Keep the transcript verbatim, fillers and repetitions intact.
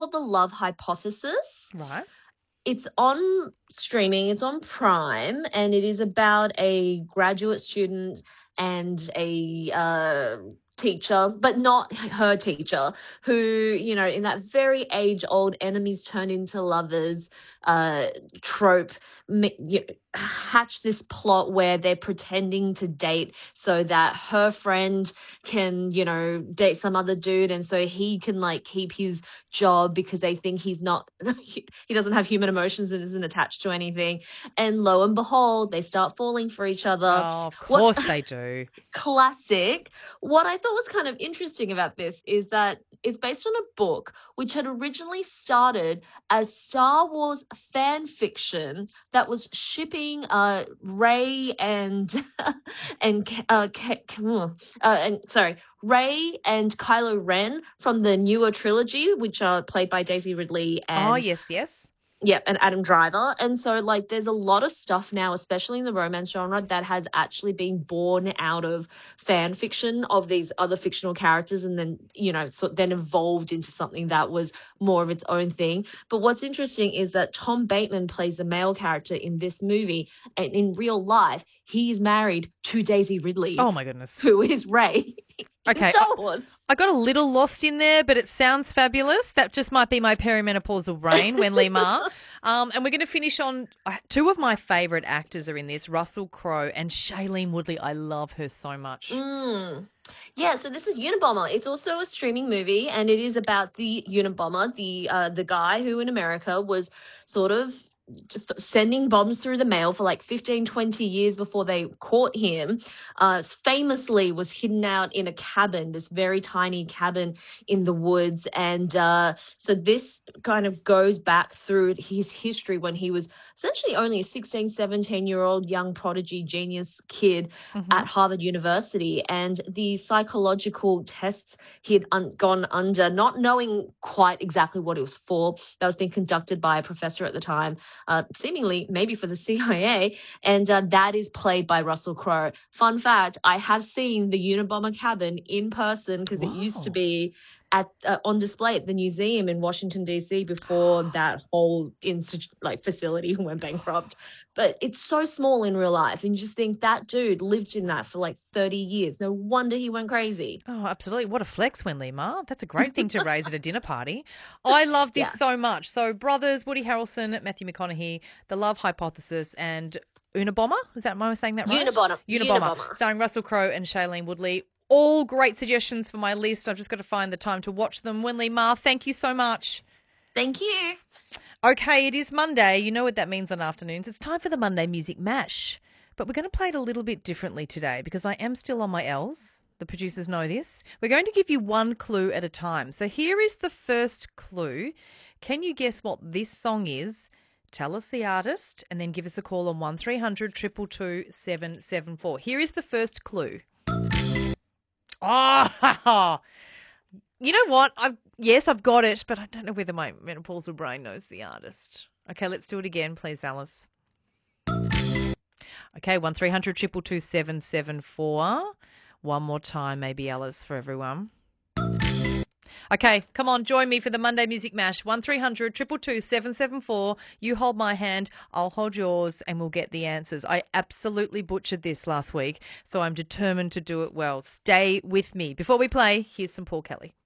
called The Love Hypothesis. Right. It's on streaming, it's on Prime, and it is about a graduate student and a uh, teacher, but not her teacher, who, you know, in that very age-old enemies turn into lovers uh, trope, mi- you hatch this plot where they're pretending to date so that her friend can, you know, date some other dude, and so he can like keep his job because they think he's not he doesn't have human emotions and isn't attached to anything. And lo and behold, they start falling for each other. Oh, of What course they do. classic. What I thought was kind of interesting about this is that it's based on a book which had originally started as Star Wars fan fiction that was shipping uh Ray and and uh, uh and sorry Ray and Kylo Ren from the newer trilogy, which are played by Daisy Ridley Oh, and yes, yes. yeah, and Adam Driver. And so, like, there's a lot of stuff now, especially in the romance genre, that has actually been born out of fan fiction of these other fictional characters and then, you know, so then evolved into something that was more of its own thing. But what's interesting is that Tom Bateman plays the male character in this movie. And in real life, he's married to Daisy Ridley, Oh, my goodness. who is Ray. Okay, Star Wars. I got a little lost in there, but it sounds fabulous. That just might be my perimenopausal brain, Wenley Ma. Um, and we're going to finish on uh, two of my favourite actors are in this, Russell Crowe and Shailene Woodley. I love her so much. Mm. Yeah, so this is Unabomber. It's also a streaming movie, and it is about the Unabomber, the uh, the guy who in America was sort of just sending bombs through the mail for like fifteen, twenty years before they caught him. Uh, famously was hidden out in a cabin, this very tiny cabin in the woods. And uh, so this kind of goes back through his history when he was essentially only a sixteen, seventeen-year-old young prodigy genius kid Mm-hmm. at Harvard University. And the psychological tests he had un- gone under, not knowing quite exactly what it was for, that was being conducted by a professor at the time, uh, seemingly maybe for the C I A, and uh, that is played by Russell Crowe. Fun fact, I have seen the Unabomber cabin in person because it used to Wow. be at uh, on display at the museum in Washington, D C before that whole institute like facility went bankrupt. But it's so small in real life, and you just think that dude lived in that for like thirty years. No wonder he went crazy. Oh, absolutely. What a flex, Wenley Ma. That's a great thing to raise at a dinner party. I love this Yeah. so much. So brothers, Woody Harrelson, Matthew McConaughey, The Love Hypothesis, and Unabomber. Is that, am I saying that right? Unabomber. Unabomber. Unabomber. Starring Russell Crowe and Shailene Woodley. All great suggestions for my list. I've just got to find the time to watch them. Wenley Ma, thank you so much. Thank you. Okay, it is Monday. You know what that means on afternoons. It's time for the Monday Music Mash. But we're going to play it a little bit differently today because I am still on my L's. The producers know this. We're going to give you one clue at a time. So here is the first clue. Can you guess what this song is? Tell us the artist and then give us a call on one three hundred two two two seven seven four. Here is the first clue. Oh, you know what? I've yes, I've got it, but I don't know whether my menopausal brain knows the artist. Okay, let's do it again, please, Alice. Okay, one three hundred two two two seven seven four. One more time, maybe, Alice, for everyone. Okay, come on, join me for the Monday Music Mash. one three hundred two two two seven seven four. You hold my hand, I'll hold yours, and we'll get the answers. I absolutely butchered this last week, so I'm determined to do it well. Stay with me. Before we play, here's some Paul Kelly.